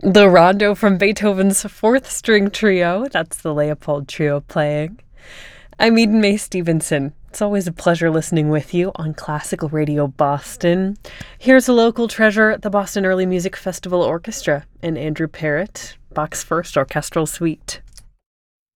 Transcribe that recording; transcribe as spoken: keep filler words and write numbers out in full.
The Rondo from Beethoven's Fourth String Trio. That's the Leopold Trio playing. I'm Eden Mae Stevenson. It's always a pleasure listening with you on Classical Radio Boston. Here's a local treasure, the Boston Early Music Festival Orchestra, and Andrew Parrott, Bach's First Orchestral Suite.